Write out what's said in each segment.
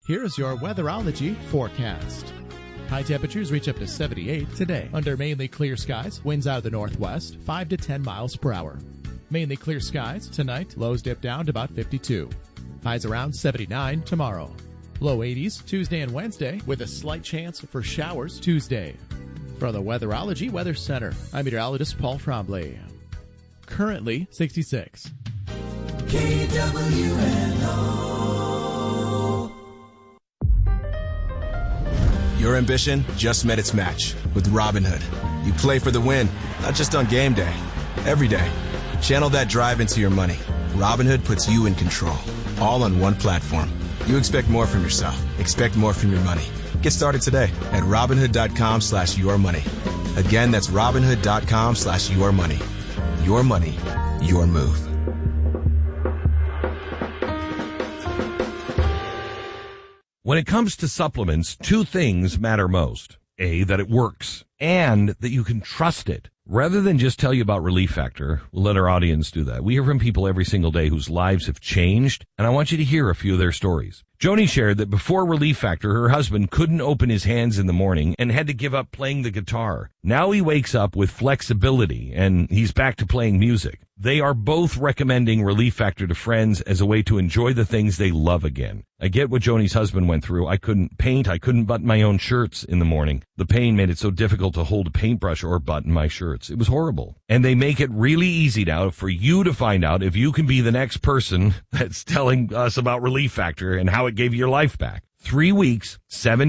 Here's your weatherology forecast. High temperatures reach up to 78 today. Under mainly clear skies, winds out of the northwest, 5 to 10 miles per hour. Mainly clear skies tonight, lows dip down to about 52. Highs around 79 tomorrow. Low 80s Tuesday and Wednesday, with a slight chance for showers Tuesday. From the Weatherology Weather Center, I'm meteorologist Paul Trombley. Currently 66. KWNO. Your ambition just met its match with Robinhood. You play for the win, not just on game day, every day. Channel that drive into your money. Robinhood puts you in control, all on one platform. You expect more from yourself. Expect more from your money. Get started today at Robinhood.com/yourmoney. Again, that's Robinhood.com/yourmoney. Your money, your move. When it comes to supplements, two things matter most. A, that it works, and that you can trust it. Rather than just tell you about Relief Factor, we'll let our audience do that. We hear from people every single day whose lives have changed, and I want you to hear a few of their stories. Joni shared that before Relief Factor, her husband couldn't open his hands in the morning and had to give up playing the guitar. Now he wakes up with flexibility, and he's back to playing music. They are both recommending Relief Factor to friends as a way to enjoy the things they love again. I get what Joni's husband went through. I couldn't paint. I couldn't button my own shirts in the morning. The pain made it so difficult to hold a paintbrush or button my shirts. It was horrible. And they make it really easy now for you to find out if you can be the next person that's telling us about Relief Factor and how it gave you your life back. 3 weeks,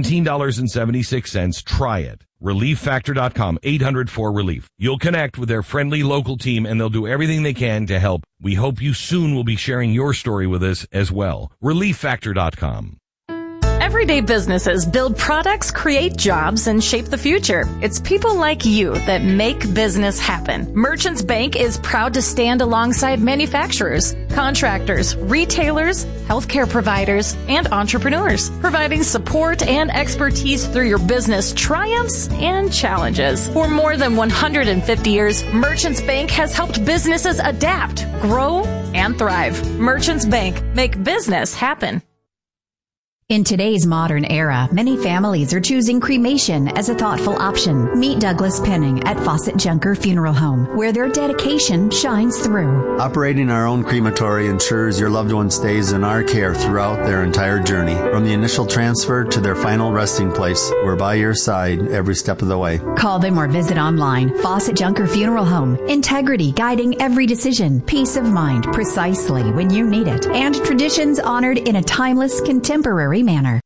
$17.76. Try it. ReliefFactor.com, 800-4RELIEF. You'll connect with their friendly local team, and they'll do everything they can to help. We hope you soon will be sharing your story with us as well. ReliefFactor.com. Everyday businesses build products, create jobs, and shape the future. It's people like you that make business happen. Merchants Bank is proud to stand alongside manufacturers, contractors, retailers, healthcare providers, and entrepreneurs, providing support and expertise through your business triumphs and challenges. For more than 150 years, Merchants Bank has helped businesses adapt, grow, and thrive. Merchants Bank, make business happen. In today's modern era, many families are choosing cremation as a thoughtful option. Meet Douglas Penning at Fawcett Junker Funeral Home, where their dedication shines through. Operating our own crematory ensures your loved one stays in our care throughout their entire journey. From the initial transfer to their final resting place, we're by your side every step of the way. Call them or visit online. Fawcett Junker Funeral Home. Integrity guiding every decision. Peace of mind precisely when you need it. And traditions honored in a timeless, contemporary manner.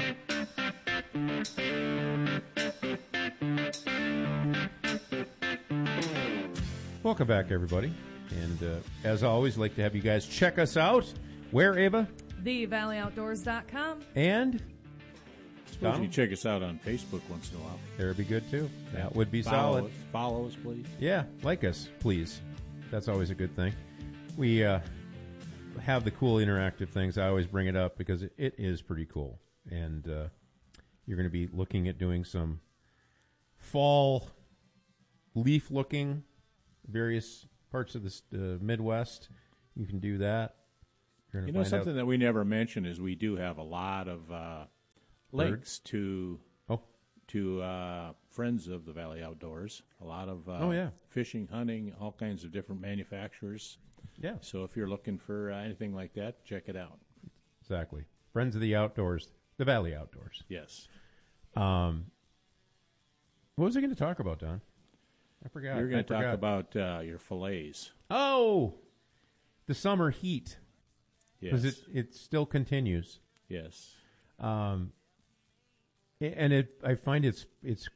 Welcome back, everybody. And as always, I'd like to have you guys check us out. Where, Ava? TheValleyOutdoors.com. And? Suppose you check us out on Facebook once in a while. That would be good, too. That would be solid. Follow us, please. Yeah, like us, please. That's always a good thing. We have the cool interactive things. I always bring it up because it is pretty cool. And you're going to be looking at doing some fall leaf-looking, various parts of the Midwest. You can do that. You know, something that we never mentioned is we do have a lot of links to friends of the Valley Outdoors. A lot of fishing, hunting, all kinds of different manufacturers. Yeah. So if you're looking for anything like that, check it out. Exactly. Friends of the Outdoors, the Valley Outdoors. Yes. What was I going to talk about, Don? I forgot. You're going to talk about your fillets. Oh, the summer heat. Yes. Because it still continues. Yes. And I find it's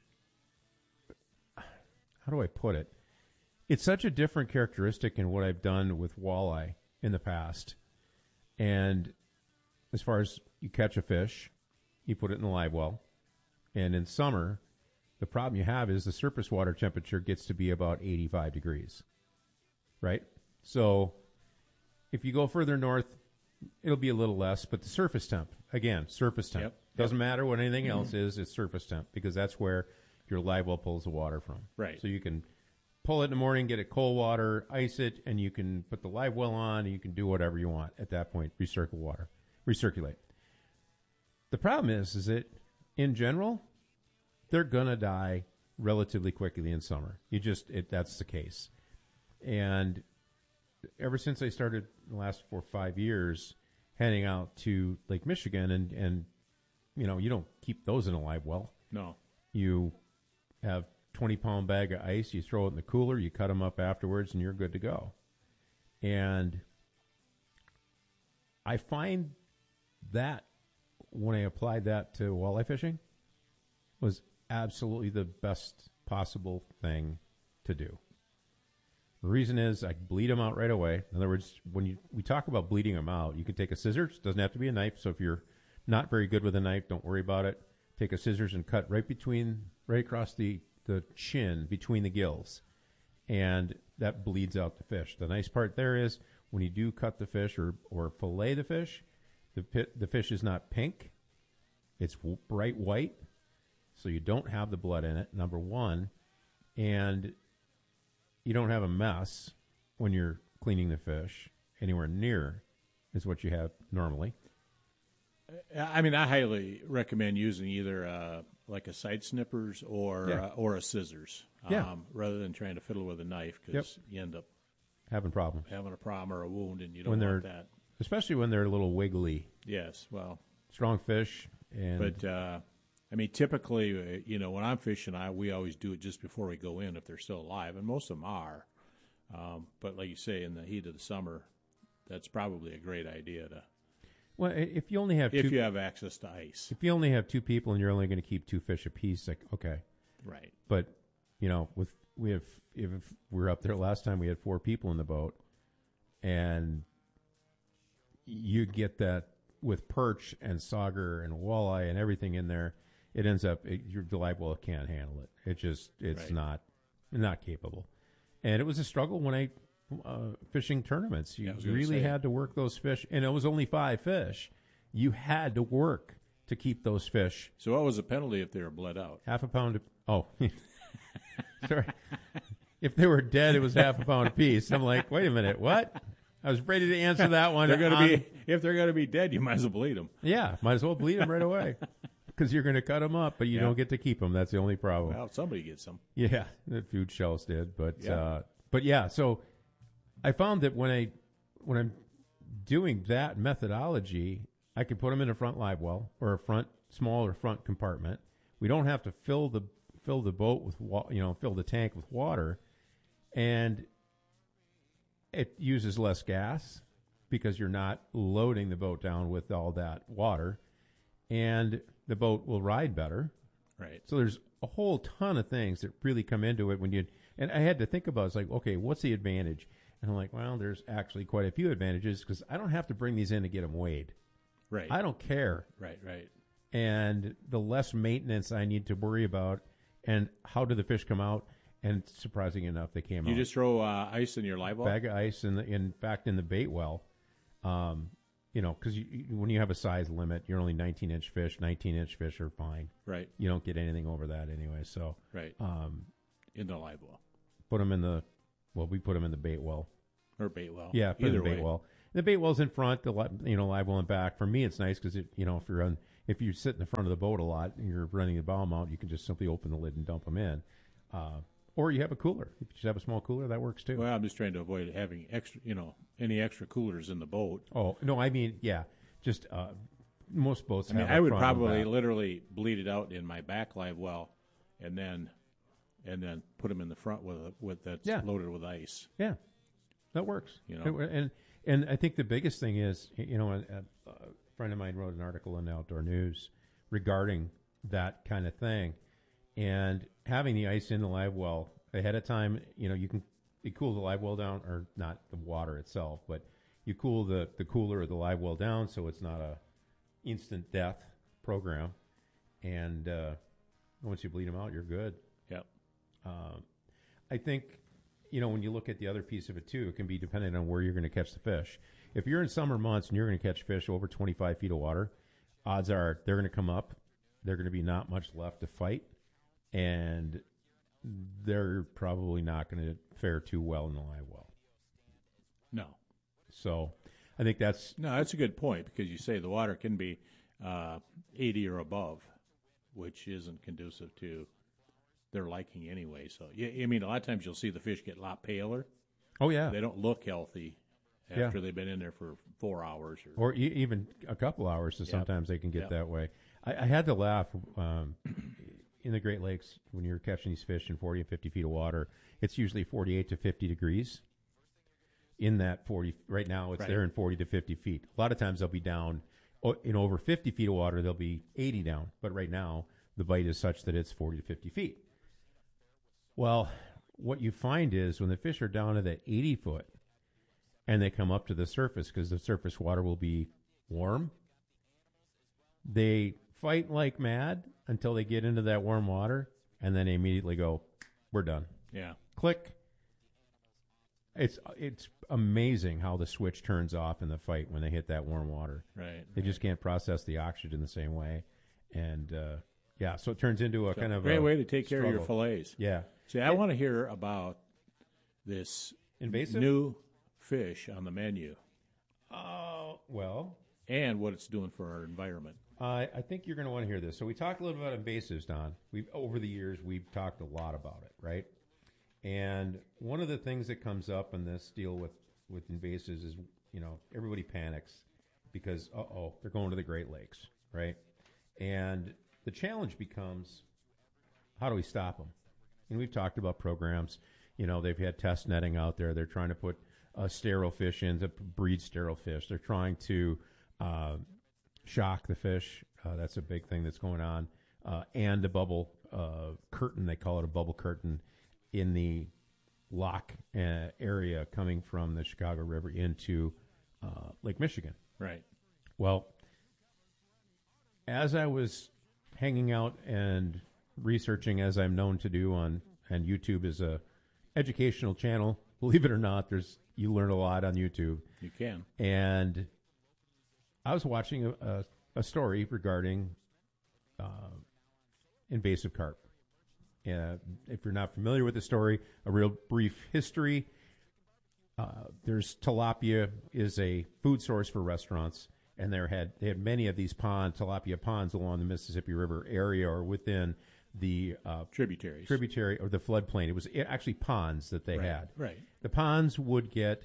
how do I put it? It's such a different characteristic in what I've done with walleye in the past. And as far as you catch a fish, you put it in the live well. And in summer, the problem you have is the surface water temperature gets to be about 85 degrees, right? So if you go further north, it'll be a little less, but the surface temp, again, surface temp. Yep. Doesn't matter what anything else is, it's surface temp, because that's where your live well pulls the water from. Right. So you can pull it in the morning, get it cold water, ice it, and you can put the live well on, and you can do whatever you want at that point, recirculate. The The problem is that in general, they're gonna die relatively quickly in summer. That's the case. And ever since I started the last 4 or 5 years heading out to Lake Michigan, and you don't keep those in a live well. No. You have 20-pound bag of ice, you throw it in the cooler, you cut them up afterwards, and you're good to go. And I find that when I applied that to walleye fishing was absolutely the best possible thing to do. The reason is I bleed them out right away. In other words, when we talk about bleeding them out, you can take a scissors. Doesn't have to be a knife. So if you're not very good with a knife, don't worry about it. Take a scissors and cut right across the chin between the gills. And that bleeds out the fish. The nice part there is when you do cut the fish or fillet the fish, the fish is not pink. It's bright white. So you don't have the blood in it, number one. And you don't have a mess when you're cleaning the fish anywhere near is what you have normally. I mean, I highly recommend using either like a side snippers or a scissors, rather than trying to fiddle with a knife, because you end up having a problem or a wound, and you don't want that. Especially when they're a little wiggly. Yes, well, strong fish. But I mean, typically, when I'm fishing, we always do it just before we go in if they're still alive, and most of them are. But like you say, in the heat of the summer, that's probably a great idea to. Well, if you only have if you have access to ice. If you only have 2 people and you're only going to keep 2 fish apiece, like okay, right. But if we're up there last time, we had 4 people in the boat, and you get that with perch and sauger and walleye and everything in there, it ends up your live well can't handle it. It's right. not capable, and it was a struggle when I. Fishing tournaments. You really had to work those fish, and it was only 5 fish. You had to work to keep those fish. So what was the penalty if they were bled out? Half a pound. Sorry. If they were dead, it was half a pound apiece. I'm like, wait a minute, what? I was ready to answer that one. If they're going to be dead, you might as well bleed them. Yeah, might as well bleed them right away. Because you're going to cut them up, but you don't get to keep them. That's the only problem. Well, somebody gets them. Yeah, the food shells did, but so I found that when I'm doing that methodology, I can put them in a front live well or a smaller front compartment. We don't have to fill the boat with fill the tank with water, and it uses less gas because you're not loading the boat down with all that water, and the boat will ride better. Right. So there's a whole ton of things that really come into it and I had to think about, it's like, okay, what's the advantage? And I'm like, well, there's actually quite a few advantages because I don't have to bring these in to get them weighed. Right. I don't care. Right. And the less maintenance I need to worry about, and how do the fish come out? And surprising enough, they came out. You just throw ice in your live well? Bag of ice, in fact, in the bait well. Because when you have a size limit, you're only 19-inch fish. 19-inch fish are fine. Right. You don't get anything over that anyway. So right. In the live well. Put them in the. Well, we put them in the bait well. Or bait well. Yeah, put either in the bait way. well. The bait well's in front, live well in back. For me, it's nice because if you sit in the front of the boat a lot and you're running the bow mount, you can just simply open the lid and dump them in. Or you have a cooler. If you just have a small cooler, that works too. Well, I'm just trying to avoid having extra, any extra coolers in the boat. Oh no, I mean, yeah, just most boats. I would probably literally bleed it out in my back live well, and then put them in the front with that's loaded with ice. Yeah, that works. And I think the biggest thing is, a friend of mine wrote an article in the Outdoor News regarding that kind of thing, and having the ice in the live well ahead of time. You cool the live well down, or not the water itself, but you cool the cooler or the live well down so it's not a instant death program. And once you bleed them out, you're good. Yep. I think, when you look at the other piece of it too, it can be dependent on where you're going to catch the fish. If you're in summer months and you're going to catch fish over 25 feet of water, odds are they're going to come up. They're going to be not much left to fight, and they're probably not going to fare too well in the live well. No. So I think that's a good point, because you say the water can be 80 or above, which isn't conducive to their liking anyway. So, yeah, I mean, a lot of times you'll see the fish get a lot paler. Oh, yeah. They don't look healthy after they've been in there for 4 hours. Or even a couple hours, so sometimes they can get that way. I had to laugh in the Great Lakes when you're catching these fish in 40 and 50 feet of water. It's usually 48 to 50 degrees. In that 40, right now it's there in 40 to 50 feet. A lot of times they'll be down in over 50 feet of water. They'll be 80 down. But right now the bite is such that it's 40 to 50 feet. Well, what you find is when the fish are down to that 80 foot and they come up to the surface, because the surface water will be warm, they fight like mad until they get into that warm water, and then they immediately go, we're done. Yeah. Click. It's amazing how the switch turns off in the fight when they hit that warm water. Right. They just can't process the oxygen the same way. And, so it turns into a kind of great way to take care of your fillets. Yeah. See, I want to hear about this invasive new fish on the menu. Well. And what it's doing for our environment. I think you're going to want to hear this. So we talked a little bit about invasives, Don. Over the years, we've talked a lot about it, right? And one of the things that comes up in this deal with invasives is, everybody panics because, they're going to the Great Lakes, right? And the challenge becomes, how do we stop them? And we've talked about programs. They've had test netting out there. They're trying to put sterile fish in to breed sterile fish. They're trying to shock the fish. That's a big thing that's going on. And the bubble curtain, they call it a bubble curtain, in the lock area coming from the Chicago River into Lake Michigan. Right. Well, as I was hanging out and researching, as I'm known to do and YouTube is a educational channel, believe it or not, you learn a lot on YouTube. You can. And I was watching a story regarding invasive carp. If you're not familiar with the story, a real brief history. There's tilapia is a food source for restaurants, and they had many of these tilapia ponds along the Mississippi River area or within the tributary or the floodplain. It was actually ponds that they had. Right. The ponds would get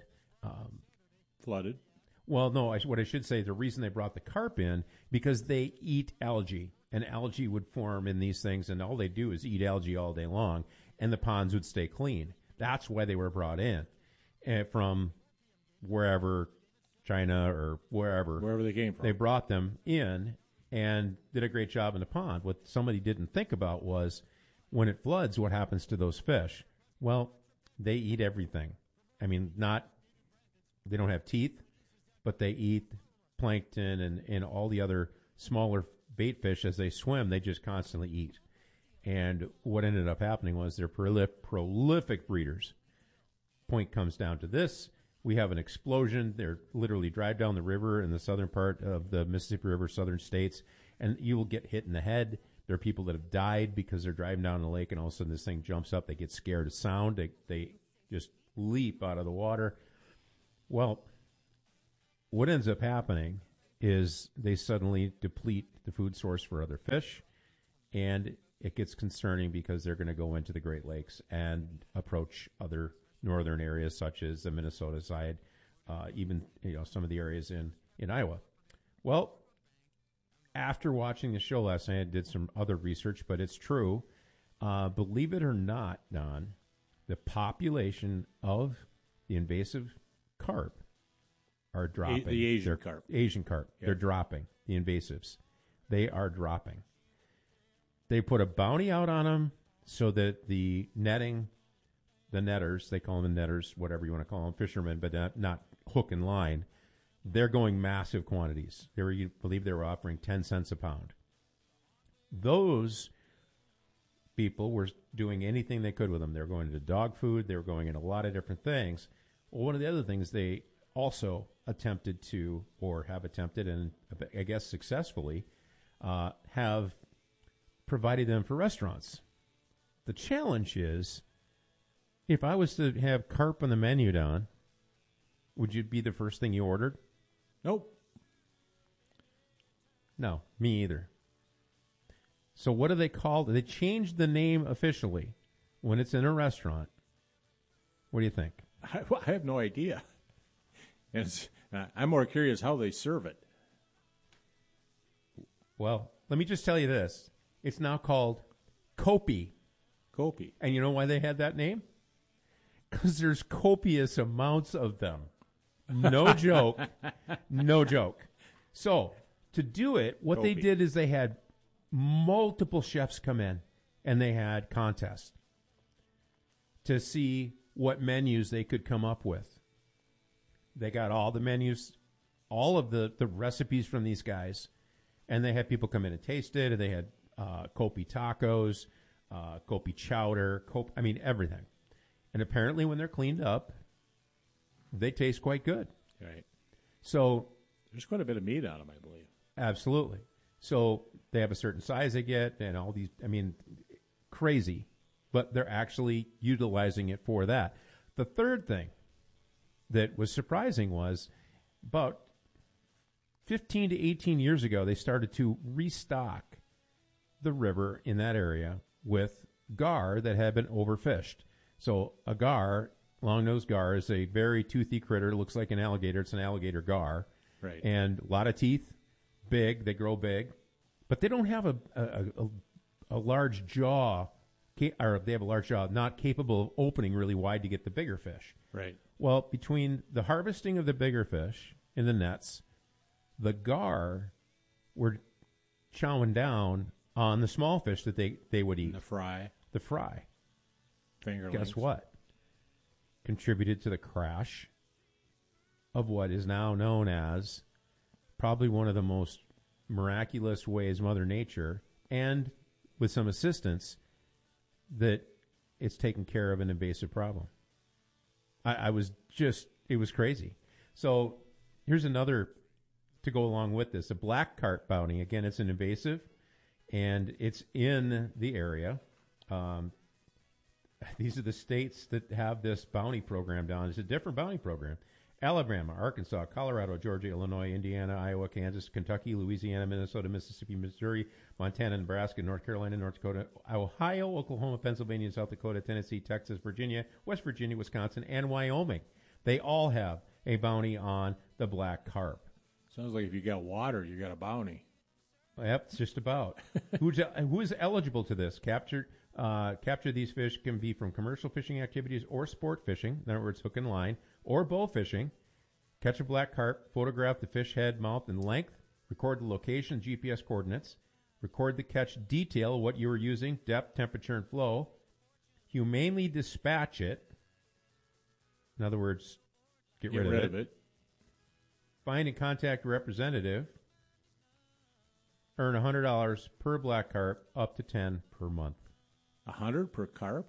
flooded. Well, no, what I should say, the reason they brought the carp in, because they eat algae, and algae would form in these things, and all they do is eat algae all day long, and the ponds would stay clean. That's why they were brought in from wherever, China or wherever they came from. They brought them in and did a great job in the pond. What somebody didn't think about was when it floods, what happens to those fish? Well, they eat everything. I mean, they don't have teeth, but they eat plankton and all the other smaller bait fish as they swim. They just constantly eat. And what ended up happening was they're prolific breeders. Point comes down to this. We have an explosion. They're literally drive down the river in the southern part of the Mississippi River, southern states, and you will get hit in the head. There are people that have died because they're driving down the lake, and all of a sudden this thing jumps up. They get scared of sound. They just leap out of the water. Well, what ends up happening is they suddenly deplete the food source for other fish, and it gets concerning because they're going to go into the Great Lakes and approach other northern areas such as the Minnesota side, even some of the areas in Iowa. Well, after watching the show last night, I did some other research, but it's true. Believe it or not, Don, the population of the invasive carp are dropping. The Asian carp. Asian carp. Yep. They're dropping. The invasives. They are dropping. They put a bounty out on them so that the netters, they call them the netters, whatever you want to call them, fishermen, but not hook and line. They're going massive quantities. You believe they were offering 10 cents a pound. Those people were doing anything they could with them. They were going into dog food. They were going into a lot of different things. Well, one of the other things they also attempted to, or have attempted, and I guess successfully, have provided them for restaurants. The challenge is, if I was to have carp on the menu, Don, would you be the first thing you ordered? Nope. No, me either. So what do they call it? They changed the name officially when it's in a restaurant. What do you think? I have no idea. And I'm more curious how they serve it. Well, let me just tell you this. It's now called Kopi. Kopi. And you know why they had that name? Because there's copious amounts of them. No joke. No joke. So, to do it, what Kopi. they did is they had multiple chefs come in, and they had contests to see what menus they could come up with. They got all the menus, all of the recipes from these guys, and they had people come in and taste it, and they had Kopi tacos, Kopi chowder, everything. And apparently when they're cleaned up, they taste quite good. Right. So there's quite a bit of meat on them, I believe. Absolutely. So they have a certain size they get, and all these, crazy. But they're actually utilizing it for that. The third thing that was surprising was about 15 to 18 years ago, they started to restock the river in that area with gar that had been overfished. So a gar, long-nosed gar, is a very toothy critter. Looks like an alligator. It's an alligator gar. Right. And a lot of teeth, big. They grow big. But they don't have a large jaw, or they have a large jaw not capable of opening really wide to get the bigger fish. Right. Well, between the harvesting of the bigger fish in the nets, the gar were chowing down on the small fish that they would eat. The fry. The fry. Fingerlings. Guess what? Contributed to the crash of what is now known as probably one of the most miraculous ways Mother Nature, and with some assistance, that it's taken care of an invasive problem. It was crazy. So here's another to go along with this. A black carp bounty. Again, it's an invasive, and it's in the area. These are the states that have this bounty program down. It's a different bounty program. Alabama, Arkansas, Colorado, Georgia, Illinois, Indiana, Iowa, Kansas, Kentucky, Louisiana, Minnesota, Mississippi, Missouri, Montana, Nebraska, North Carolina, North Dakota, Ohio, Oklahoma, Pennsylvania, South Dakota, Tennessee, Texas, Virginia, West Virginia, Wisconsin, and Wyoming. They all have a bounty on the black carp. Sounds like if you got water, you got a bounty. Yep, it's just about. Who is eligible to this? Capture these fish can be from commercial fishing activities or sport fishing, in other words, hook and line, or bow fishing. Catch a black carp, photograph the fish head, mouth, and length, record the location, GPS coordinates, record the catch detail, what you were using, depth, temperature, and flow, humanely dispatch it, in other words, get rid of it. Find and contact a representative, earn $100 per black carp, up to 10 per month. 100 per carp?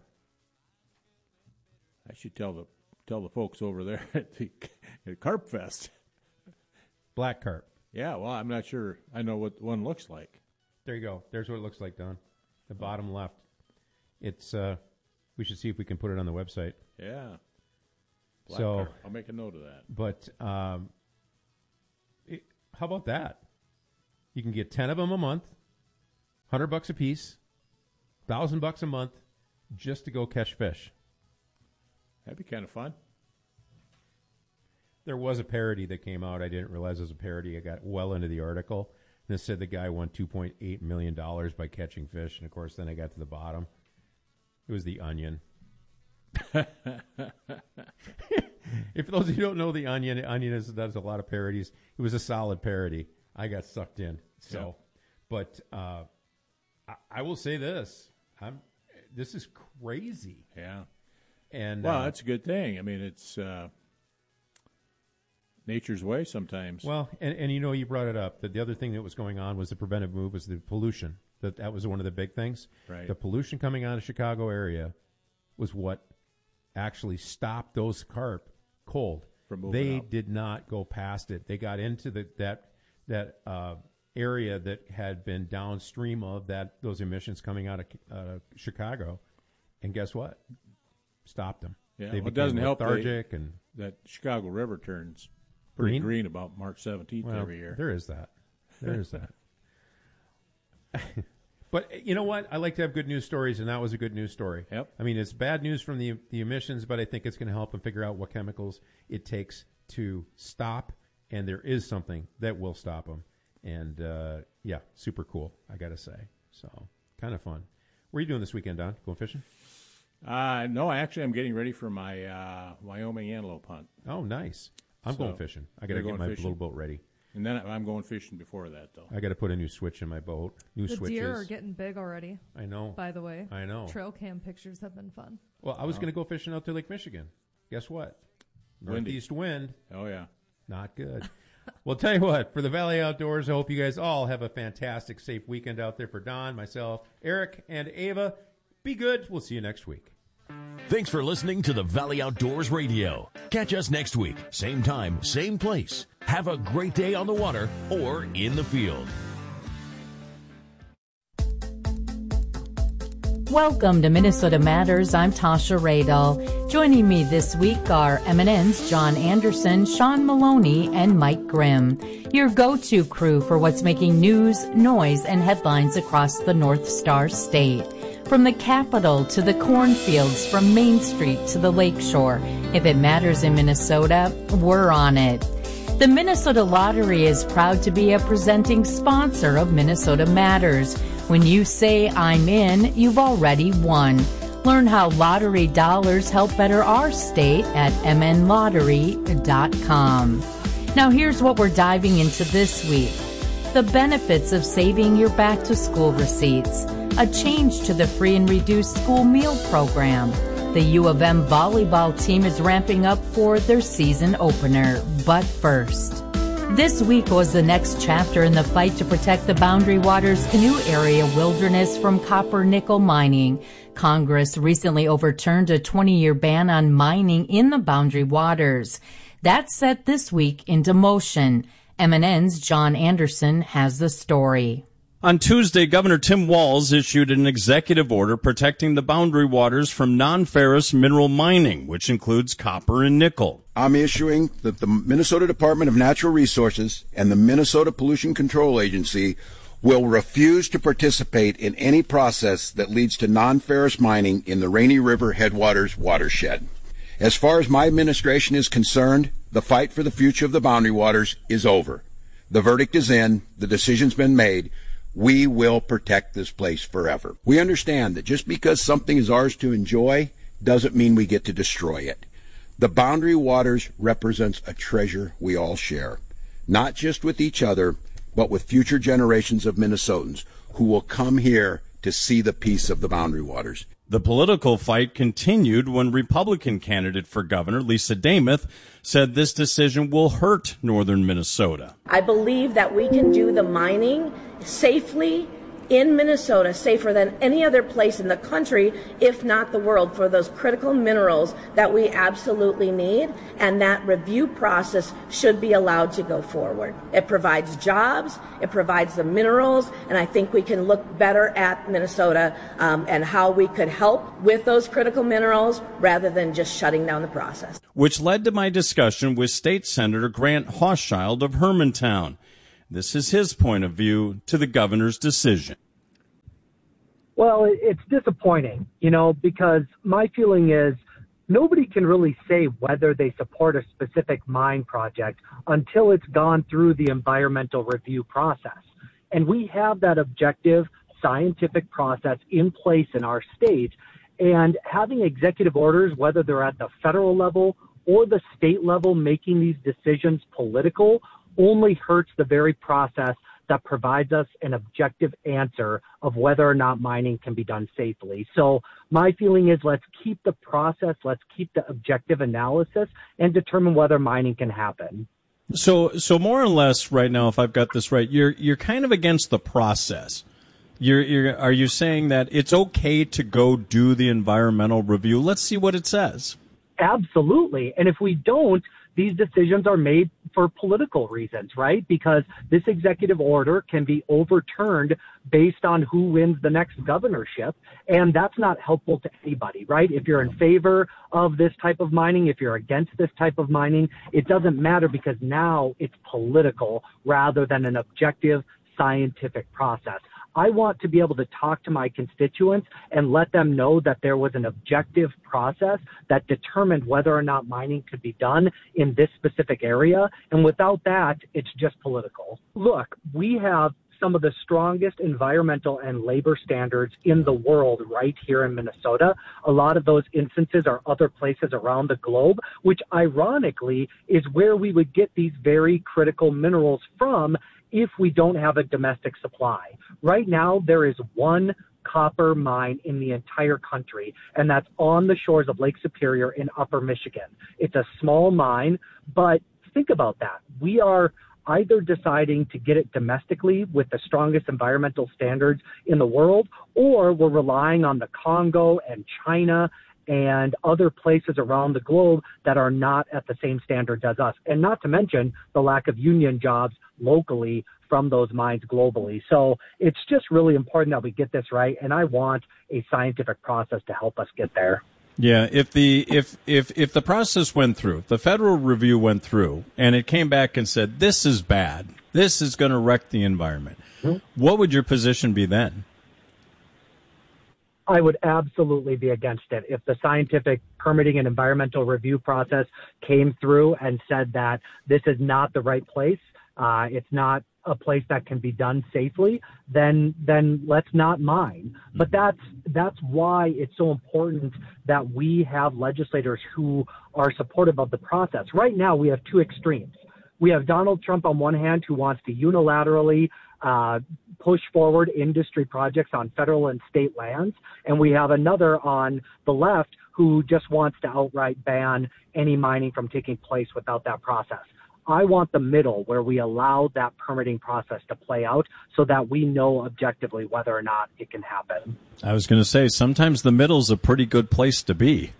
I should tell the folks over there at Carp Fest. Black carp. Yeah, well, I'm not sure I know what one looks like. There you go. There's what it looks like, Don. The bottom left. It's we should see if we can put it on the website. Yeah. Black so carp. I'll make a note of that. But how about that? You can get 10 of them a month, $100 a piece, $1,000 a month, just to go catch fish. That'd be kind of fun. There was a parody that came out. I didn't realize it was a parody. I got well into the article. And it said the guy won $2.8 million by catching fish. And, of course, then I got to the bottom. It was The Onion. If those of you don't know The Onion, does a lot of parodies. It was a solid parody. I got sucked in. So, yeah. But I will say this. This is crazy. Yeah. And well, that's a good thing. I mean, it's nature's way sometimes. Well, and you brought it up. The other thing that was going on was the preventive move was the pollution. That was one of the big things. Right. The pollution coming out of the Chicago area was what actually stopped those carp cold. From moving They up. did not go past it. They got into that area that had been downstream of those emissions coming out of Chicago, and guess what? Stopped them. Yeah, They it doesn't help lethargic that Chicago River turns pretty green about March 17th well, every year. There is that. There is that. But you know what? I like to have good news stories, and that was a good news story. Yep. I mean, it's bad news from the emissions, but I think it's going to help them figure out what chemicals it takes to stop, and there is something that will stop them. And, yeah, super cool, I got to say. So, kind of fun. What are you doing this weekend, Don? Going fishing? No, actually, I'm getting ready for my Wyoming antelope hunt. Oh, nice. I'm going fishing. I got to get my little boat ready. And then I'm going fishing before that, though. I got to put a new switch in my boat. New switches. The deer are getting big already. I know. By the way. I know. Trail cam pictures have been fun. Well, I was going to go fishing out to Lake Michigan. Guess what? Northeast wind. Oh, yeah. Not good. Well, tell you what, for the Valley Outdoors, I hope you guys all have a fantastic, safe weekend out there. For Don, myself, Eric, and Ava, be good. We'll see you next week. Thanks for listening to the Valley Outdoors Radio. Catch us next week, same time, same place. Have a great day on the water or in the field. Welcome to Minnesota Matters. I'm Tasha Radel. Joining me this week are MNN's John Anderson, Sean Maloney, and Mike Grimm. Your go-to crew for what's making news, noise, and headlines across the North Star State. From the Capitol to the cornfields, from Main Street to the Lakeshore. If it matters in Minnesota, we're on it. The Minnesota Lottery is proud to be a presenting sponsor of Minnesota Matters. When you say I'm in, you've already won. Learn how lottery dollars help better our state at mnlottery.com. Now here's what we're diving into this week. The benefits of saving your back-to-school receipts. A change to the free and reduced school meal program. The U of M volleyball team is ramping up for their season opener. But first, this week was the next chapter in the fight to protect the Boundary Waters Canoe Area wilderness from copper-nickel mining. Congress recently overturned a 20-year ban on mining in the Boundary Waters. That's set this week into motion. MNN's John Anderson has the story. On Tuesday, Governor Tim Walz issued an executive order protecting the Boundary Waters from non-ferrous mineral mining, which includes copper and nickel. I'm issuing that the Minnesota Department of Natural Resources and the Minnesota Pollution Control Agency will refuse to participate in any process that leads to non-ferrous mining in the Rainy River Headwaters watershed. As far as my administration is concerned, the fight for the future of the Boundary Waters is over. The verdict is in. The decision's been made. We will protect this place forever. We understand that just because something is ours to enjoy doesn't mean we get to destroy it. The Boundary Waters represents a treasure we all share, not just with each other, but with future generations of Minnesotans who will come here to see the peace of the Boundary Waters. The political fight continued when Republican candidate for governor Lisa Demuth said this decision will hurt northern Minnesota. I believe that we can do the mining safely in Minnesota, safer than any other place in the country, if not the world, for those critical minerals that we absolutely need, and that review process should be allowed to go forward. It provides jobs, it provides the minerals, and I think we can look better at Minnesota and how we could help with those critical minerals rather than just shutting down the process. Which led to my discussion with State Senator Grant Hochschild of Hermantown. This is his point of view to the governor's decision. Well, it's disappointing, because my feeling is nobody can really say whether they support a specific mine project until it's gone through the environmental review process. And we have that objective scientific process in place in our state. And having executive orders, whether they're at the federal level or the state level, making these decisions political only hurts the very process that provides us an objective answer of whether or not mining can be done safely. So my feeling is let's keep the process, let's keep the objective analysis, and determine whether mining can happen. So more or less right now, if I've got this right, you're kind of against the process. Are you saying that it's okay to go do the environmental review? Let's see what it says. Absolutely. And if we don't, these decisions are made for political reasons, right? Because this executive order can be overturned based on who wins the next governorship, and that's not helpful to anybody, right? If you're in favor of this type of mining, if you're against this type of mining, it doesn't matter because now it's political rather than an objective scientific process. I want to be able to talk to my constituents and let them know that there was an objective process that determined whether or not mining could be done in this specific area. And without that, it's just political. Look, we have some of the strongest environmental and labor standards in the world right here in Minnesota. A lot of those instances are other places around the globe, which ironically is where we would get these very critical minerals from if we don't have a domestic supply. Right now, there is one copper mine in the entire country, and that's on the shores of Lake Superior in Upper Michigan. It's a small mine, but think about that. We are either deciding to get it domestically with the strongest environmental standards in the world, or we're relying on the Congo and China and other places around the globe that are not at the same standards as us. And not to mention the lack of union jobs locally from those mines globally. So it's just really important that we get this right, and I want a scientific process to help us get there. Yeah, if the process went through, if the federal review went through, and it came back and said, this is bad, this is going to wreck the environment, what would your position be then? I would absolutely be against it. If the scientific permitting and environmental review process came through and said that this is not the right place, it's not a place that can be done safely, then let's not mine. But that's why it's so important that we have legislators who are supportive of the process. Right now, we have two extremes. We have Donald Trump on one hand, who wants to unilaterally push forward industry projects on federal and state lands, and we have another on the left who just wants to outright ban any mining from taking place without that process. I want the middle where we allow that permitting process to play out so that we know objectively whether or not it can happen. I was going to say, sometimes the middle's a pretty good place to be.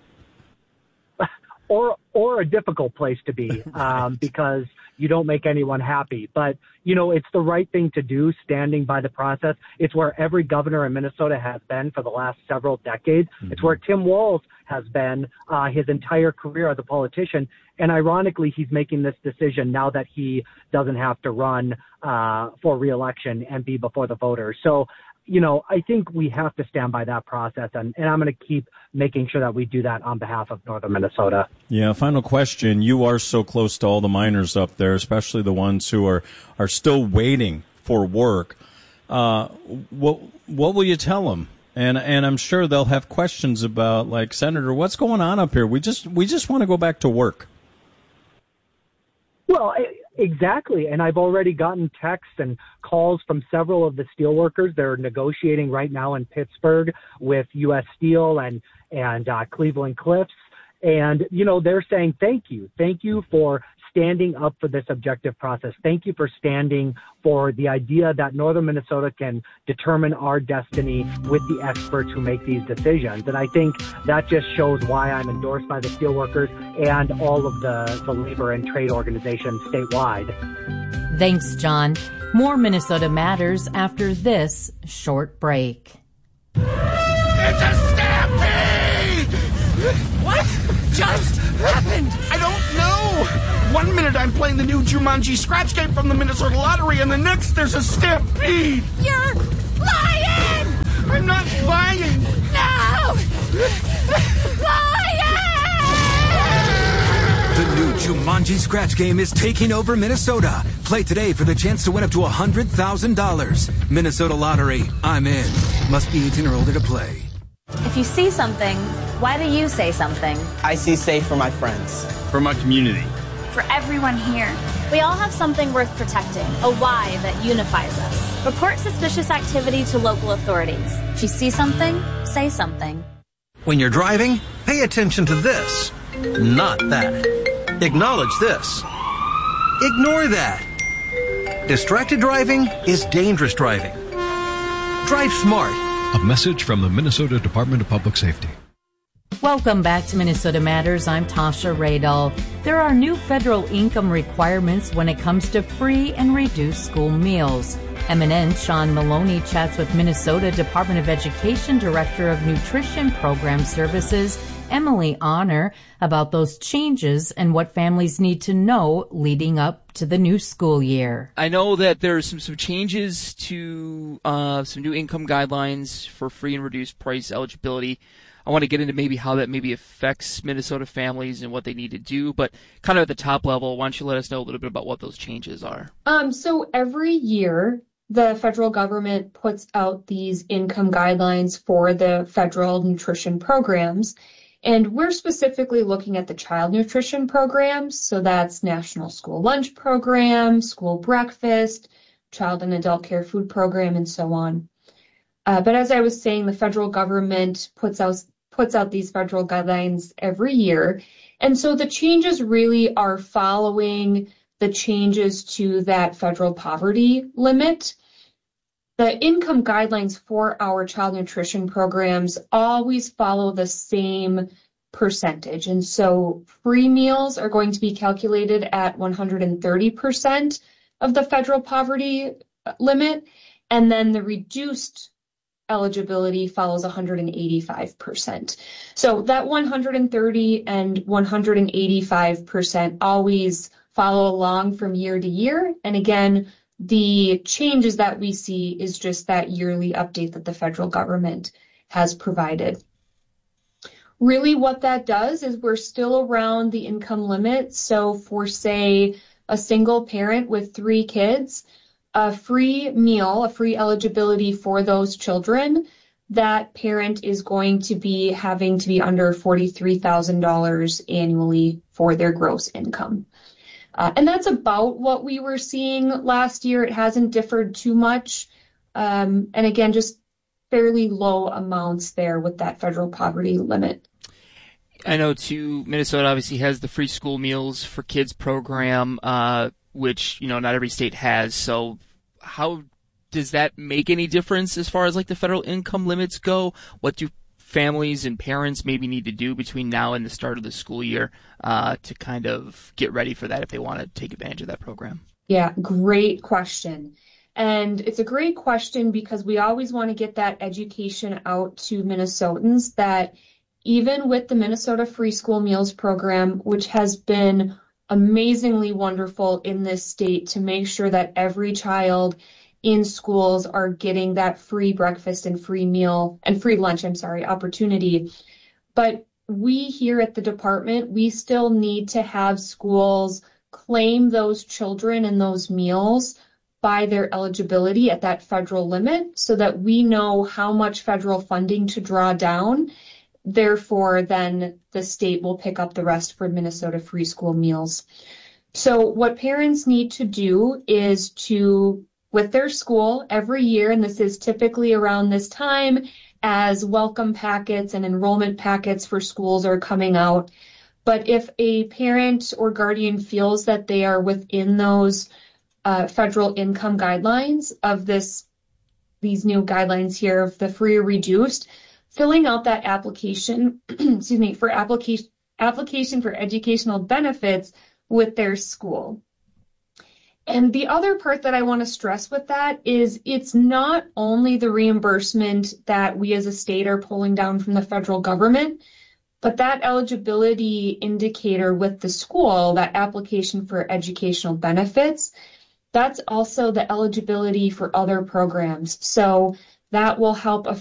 Or a difficult place to be, because you don't make anyone happy. But, it's the right thing to do, standing by the process. It's where every governor in Minnesota has been for the last several decades. Mm-hmm. It's where Tim Walz has been his entire career as a politician. And ironically, he's making this decision now that he doesn't have to run for re-election and be before the voters. So, I think we have to stand by that process, and I'm going to keep making sure that we do that on behalf of Northern Minnesota. Yeah, final question. You are so close to all the miners up there, especially the ones who are still waiting for work. What will you tell them? And I'm sure they'll have questions about, like, Senator, what's going on up here? We just want to go back to work. Well, exactly. And I've already gotten texts and calls from several of the steelworkers. They're negotiating right now in Pittsburgh with U.S. Steel and Cleveland Cliffs. And, they're saying, thank you for standing up for this objective process. Thank you for standing for the idea that Northern Minnesota can determine our destiny with the experts who make these decisions. And I think that just shows why I'm endorsed by the steelworkers and all of the labor and trade organizations statewide. Thanks, John. More Minnesota Matters after this short break. It's a stampede! What just happened? I don't know. 1 minute I'm playing the new Jumanji scratch game from the Minnesota Lottery, and the next there's a stampede. You're lying! I'm not lying. No! Lying! The new Jumanji scratch game is taking over Minnesota. Play today for the chance to win up to $100,000. Minnesota Lottery. I'm in. Must be 18 or older to play. If you see something, why do you say something? I see safe for my friends. For my community. For everyone here. We all have something worth protecting, a why that unifies us. Report suspicious activity to local authorities. If you see something, say something. When you're driving, pay attention to this, not that. Acknowledge this. Ignore that. Distracted driving is dangerous driving. Drive smart. A message from the Minnesota Department of Public Safety. Welcome back to Minnesota Matters. I'm Tasha Radal. There are new federal income requirements when it comes to free and reduced school meals. MNN's Sean Maloney chats with Minnesota Department of Education Director of Nutrition Program Services Emily Honor about those changes and what families need to know leading up to the new school year. I know that there's some changes to some new income guidelines for free and reduced price eligibility. I want to get into maybe how that maybe affects Minnesota families and what they need to do, but kind of at the top level, why don't you let us know a little bit about what those changes are? So every year, the federal government puts out these income guidelines for the federal nutrition programs, and we're specifically looking at the child nutrition programs. So that's National School Lunch Program, School Breakfast, Child and Adult Care Food Program, and so on. But as I was saying, the federal government puts out these federal guidelines every year. And so the changes really are following the changes to that federal poverty limit. The income guidelines for our child nutrition programs always follow the same percentage. And so free meals are going to be calculated at 130% of the federal poverty limit. And then the reduced eligibility follows 185%. So that 130 and 185% always follow along from year to year. And again, the changes that we see is just that yearly update that the federal government has provided. Really what that does is we're still around the income limit. So for, say, a single parent with 3 kids, a free meal, a free eligibility for those children, that parent is going to be having to be under $43,000 annually for their gross income. And that's about what we were seeing last year. It hasn't differed too much. And again, just fairly low amounts there with that federal poverty limit. I know, too, Minnesota obviously has the free school meals for kids program, which, not every state has. So how does that make any difference as far as like the federal income limits go? What do families and parents maybe need to do between now and the start of the school year to kind of get ready for that if they want to take advantage of that program? Yeah, great question. And it's a great question because we always want to get that education out to Minnesotans that even with the Minnesota Free School Meals Program, which has been amazingly wonderful in this state to make sure that every child in schools are getting that free breakfast and free meal and free lunch, opportunity. But we here at the department, we still need to have schools claim those children and those meals by their eligibility at that federal limit so that we know how much federal funding to draw down. Therefore, then the state will pick up the rest for Minnesota Free School Meals. So what parents need to do is to, with their school every year, and this is typically around this time as welcome packets and enrollment packets for schools are coming out. But if a parent or guardian feels that they are within those federal income guidelines of these new guidelines here of the free or reduced, filling out that application, for application for educational benefits with their school. And the other part that I want to stress with that is it's not only the reimbursement that we as a state are pulling down from the federal government, but that eligibility indicator with the school, that application for educational benefits, that's also the eligibility for other programs. So that will help